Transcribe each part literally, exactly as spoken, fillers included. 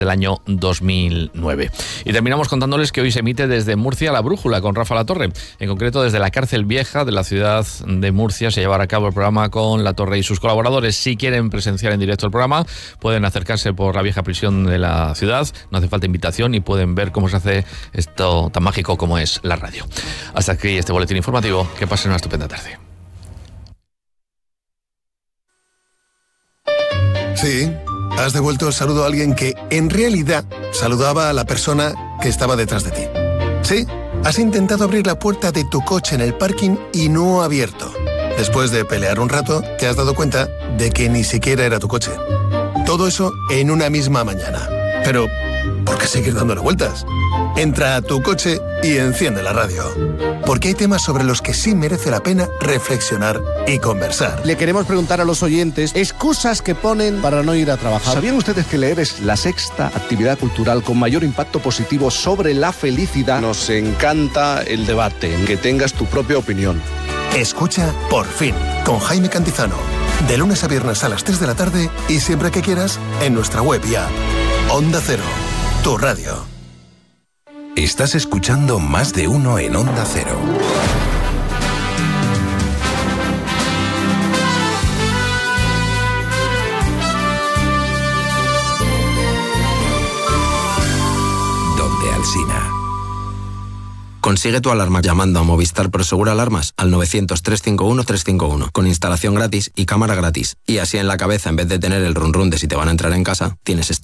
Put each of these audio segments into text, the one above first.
del año dos mil nueve. Y terminamos contándoles que hoy se emite desde Murcia La Brújula con Rafa Latorre. En concreto, desde la cárcel vieja de la ciudad de Murcia se llevará a cabo el programa con Latorre y sus colaboradores. Si quieren presenciar en directo el programa, pueden acercarse por la vieja prisión de la ciudad. No hace falta invitación y pueden ver cómo se hace esto tan mágico como es la radio. Hasta aquí este boletín informativo. Que pasen una estupenda tarde. Sí. Has devuelto el saludo a alguien que, en realidad, saludaba a la persona que estaba detrás de ti. Sí, has intentado abrir la puerta de tu coche en el parking y no ha abierto. Después de pelear un rato, te has dado cuenta de que ni siquiera era tu coche. Todo eso en una misma mañana. Pero, ¿por qué seguir dándole vueltas? Entra a tu coche y enciende la radio. Porque hay temas sobre los que sí merece la pena reflexionar y conversar. Le queremos preguntar a los oyentes excusas que ponen para no ir a trabajar. ¿Sabían ustedes que leer es la sexta actividad cultural con mayor impacto positivo sobre la felicidad? Nos encanta el debate, que tengas tu propia opinión. Escucha Por Fin, con Jaime Cantizano. De lunes a viernes a las tres de la tarde y siempre que quieras en nuestra web y app. Onda Cero, tu radio. Estás escuchando Más de Uno en Onda Cero. Donde Alsina. Consigue tu alarma llamando a Movistar Prosegur Alarmas al novecientos, trescientos cincuenta y uno, trescientos cincuenta y uno, con instalación gratis y cámara gratis. Y así en la cabeza, en vez de tener el run run de si te van a entrar en casa, tienes esto.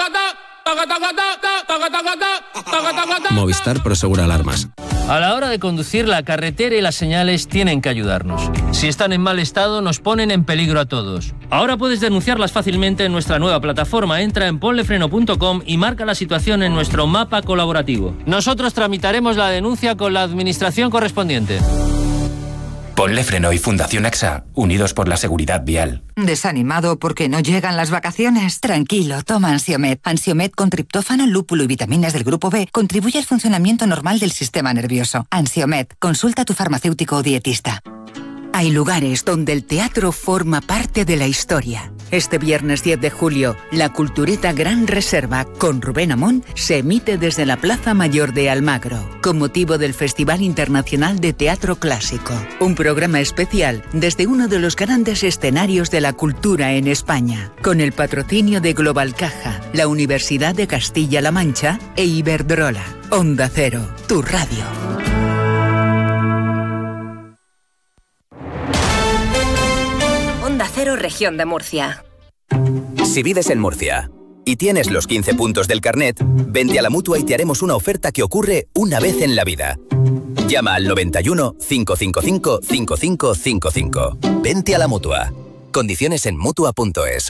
Movistar Prosegur Alarmas. A la hora de conducir, la carretera y las señales tienen que ayudarnos. Si están en mal estado, nos ponen en peligro a todos. Ahora puedes denunciarlas fácilmente en nuestra nueva plataforma. Entra en ponlefreno punto com y marca la situación en nuestro mapa colaborativo. Nosotros tramitaremos la denuncia con la administración correspondiente. Ponle Freno y Fundación AXA, unidos por la seguridad vial. ¿Desanimado porque no llegan las vacaciones? Tranquilo, toma Ansiomed. Ansiomed con triptófano, lúpulo y vitaminas del grupo B contribuye al funcionamiento normal del sistema nervioso. Ansiomed, consulta a tu farmacéutico o dietista. Hay lugares donde el teatro forma parte de la historia. Este viernes diez de julio, la Cultureta Gran Reserva con Rubén Amón se emite desde la Plaza Mayor de Almagro, con motivo del Festival Internacional de Teatro Clásico. Un programa especial desde uno de los grandes escenarios de la cultura en España, con el patrocinio de Global Caja, la Universidad de Castilla-La Mancha e Iberdrola. Onda Cero, tu radio. Onda Cero, Región de Murcia. Si vives en Murcia y tienes los quince puntos del carnet, vente a la Mutua y te haremos una oferta que ocurre una vez en la vida. Llama al noventa y uno, cinco cinco cinco, cinco cinco cinco cinco. Vente a la Mutua. Condiciones en mutua punto es.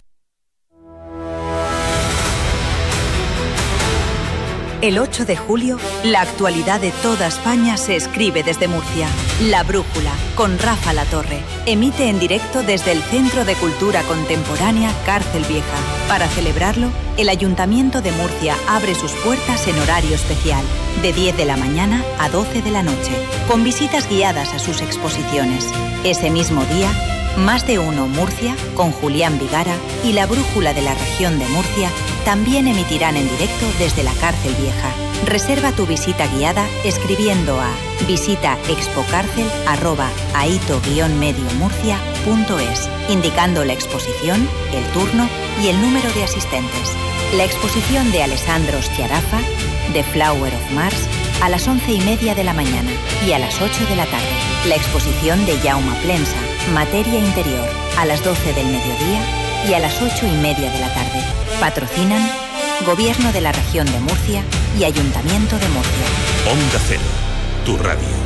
El ocho de julio, la actualidad de toda España se escribe desde Murcia. La Brújula, con Rafa Latorre. Emite en directo desde el Centro de Cultura Contemporánea Cárcel Vieja. Para celebrarlo, el Ayuntamiento de Murcia abre sus puertas en horario especial, de diez de la mañana a doce de la noche, con visitas guiadas a sus exposiciones. Ese mismo día, Más de Uno Murcia, con Julián Vigara y la Brújula de la Región de Murcia, también emitirán en directo desde la Cárcel Vieja. Reserva tu visita guiada escribiendo a visitaexpocárcel arroba aito guion medio murcia punto es, indicando la exposición, el turno y el número de asistentes. La exposición de Alessandro Schiarafa, The Flower of Mars, a las once y media de la mañana y a las ocho de la tarde. La exposición de Jaume Plensa, Materia Interior, a las doce del mediodía y a las ocho y media de la tarde. Patrocinan Gobierno de la Región de Murcia y Ayuntamiento de Murcia. Onda Cero, tu radio.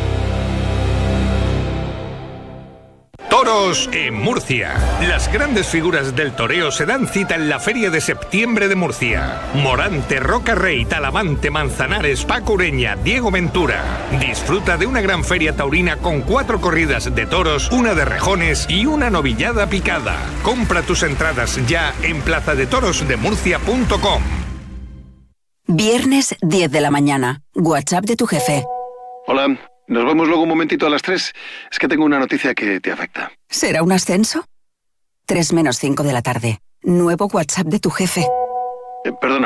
Toros en Murcia. Las grandes figuras del toreo se dan cita en la Feria de Septiembre de Murcia. Morante, Roca Rey, Talavante, Manzanares, Paco Ureña, Diego Ventura. Disfruta de una gran feria taurina con cuatro corridas de toros, una de rejones y una novillada picada. Compra tus entradas ya en plaza de toros de murcia punto com. Viernes diez de la mañana. WhatsApp de tu jefe. Hola. Nos vemos luego un momentito a las tres. Es que tengo una noticia que te afecta. ¿Será un ascenso? tres menos cinco de la tarde. Nuevo WhatsApp de tu jefe. Eh, perdona.